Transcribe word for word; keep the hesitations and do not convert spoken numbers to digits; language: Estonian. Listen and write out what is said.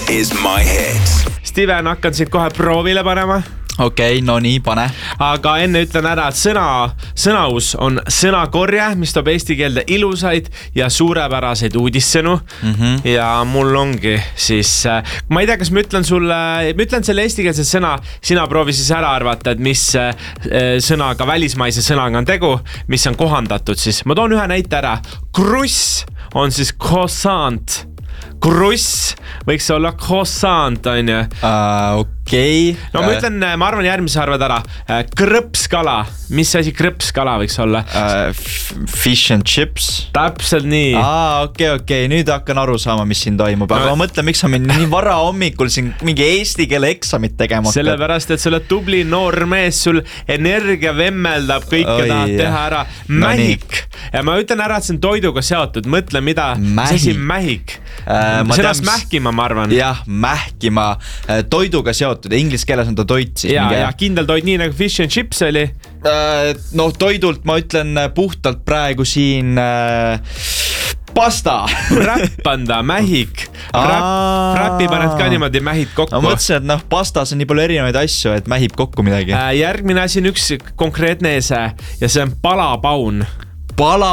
is my hit. Steven, hakkan siit kohe proovile panema. Okei, okay, no nii, pane. Aga enne ütlen ära, et sõna, sõnaus on sõnakorje, mis toob eesti keelde ilusaid ja suurepäraseid uudissõnu. Mm-hmm. Ja mul ongi siis, ma ei tea, kas ma ütlen sulle, ma ütlen selle eestikeelse sõna, sina proovi siis ära arvata, et mis sõnaga, välismaise sõnaga on tegu, mis on kohandatud siis. Ma toon ühe näite ära. Kruss on siis croissant. Kruss võiks olla croissant, on ju. Uh, okei. Okay. No ma ütlen, ma arvan järgmise arvad ära. Krõpskala. Mis asi krõpskala võiks olla? Uh, fish and chips. Täpselt nii. Aa, okei, okay, okei. Okay. Nüüd hakkan aru saama, mis siin toimub. Aga no, ma mõtlen, miks on meil nii vara hommikul siin mingi eesti keele eksamit tegema. Sellepärast, et sul on tubli noor mees, sul energia vemmeldab, kõike tahad teha ära. Mähik. No, ja ma ütlen ära, et see on toiduga seotud. Mõtle, mida mähik. See on mähik. Uh, Sellest tean, mähkima, ma arvan. Jah, mähkima. Toiduga seotud. Inglis keeles on ta toit siis. Ja, ja kindel toit, nii nagu fish and chips oli. Uh, no toidult ma ütlen puhtalt praegu siin uh, pasta. Räppanda, mähik. Räppi paned ka niimoodi mähid kokku. Ma mõtlesin, et noh, pastas on nii palju erinevaid asju, et mähib kokku midagi. Uh, järgmine asi on üks konkreetne ese ja see on palapaun. Pala